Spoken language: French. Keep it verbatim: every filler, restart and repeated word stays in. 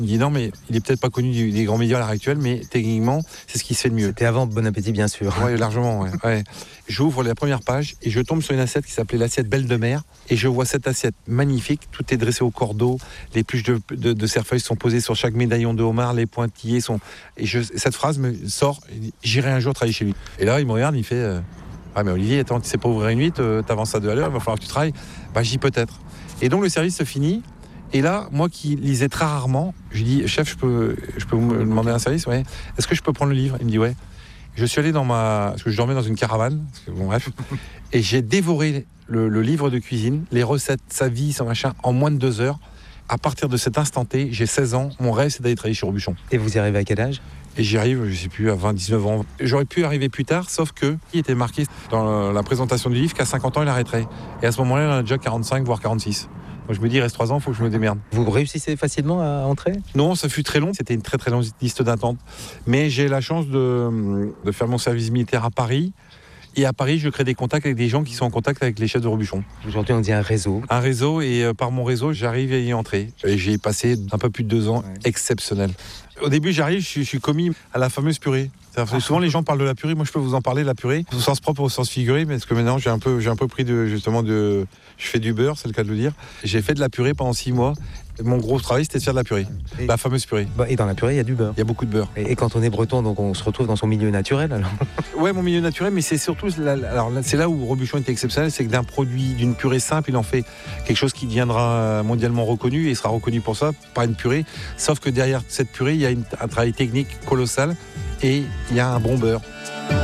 Il me dit non, mais il est peut-être pas connu du- des grands médias à l'heure actuelle, mais techniquement, c'est ce qui se fait de mieux. C'était avant Bon Appétit, bien sûr. Oui, largement. Ouais, ouais. J'ouvre la première page et je tombe sur une assiette qui s'appelait l'assiette Belle de Mer. Et je vois cette assiette magnifique. Tout est dressé au cordeau. Les pluches de, de, de cerfeuil sont posées sur chaque médaillon de homard. Les pointillés sont. Et je, cette phrase me sort. J'irai un jour travailler chez lui. Et là, il me regarde, il fait euh, ah, mais Olivier, attends, tu sais pas ouvrir une huit, euh, t'avances à deux à l'heure, il va falloir que tu travailles. Bah, j'y peut-être. Et donc, le service se finit. Et là, moi qui lisais très rarement, je lui dis chef, je peux, je peux vous demander un service, ouais. Est-ce que je peux prendre le livre? Il me dit ouais. Je suis allé dans ma... Parce que je dormais dans une caravane, parce que, bon, bref, et j'ai dévoré le, le livre de cuisine, les recettes, sa vie, son machin, en moins de deux heures. À partir de cet instant T, j'ai seize ans, mon rêve c'est d'aller travailler chez Robuchon. Et vous y arrivez à quel âge? Et j'y arrive, je sais plus, à vingt, dix-neuf ans. J'aurais pu arriver plus tard, sauf que il était marqué dans la présentation du livre qu'à cinquante ans il arrêterait. Et à ce moment-là, il en a déjà quarante-cinq, voire quarante-six. Moi, je me dis, il reste trois ans, il faut que je me démerde. Vous réussissez facilement à entrer? Non, ça fut très long. C'était une très très longue liste d'attente. Mais j'ai la chance de, de faire mon service militaire à Paris. Et à Paris, je crée des contacts avec des gens qui sont en contact avec les chefs de Robuchon. Aujourd'hui, on dit un réseau. Un réseau, et euh, par mon réseau, j'arrive à y entrer. Et j'ai passé un peu plus de deux ans Ouais. exceptionnels. Au début, j'arrive, je, suis- je suis commis à la fameuse purée. C'est-à-dire que souvent, les gens parlent de la purée. Moi, je peux vous en parler de la purée, au sens propre, au sens figuré, mais parce que maintenant, j'ai un peu, j'ai un peu pris de, justement de. Je fais du beurre, c'est le cas de le dire. J'ai fait de la purée pendant six mois. Mon gros travail, c'était de faire de la purée, Et, la fameuse purée. bah, et dans la purée, il y a du beurre. Il y a beaucoup de beurre. Et, et quand on est breton, donc on se retrouve dans son milieu naturel, alors. Ouais, mon milieu naturel, mais c'est surtout, la- alors là, c'est là où Robuchon était exceptionnel, c'est que d'un produit, d'une purée simple, il en fait quelque chose qui deviendra mondialement reconnu, et il sera reconnu pour ça, pas une purée, sauf que derrière cette purée, il y a une- un travail technique colossal, et il y a un bon beurre.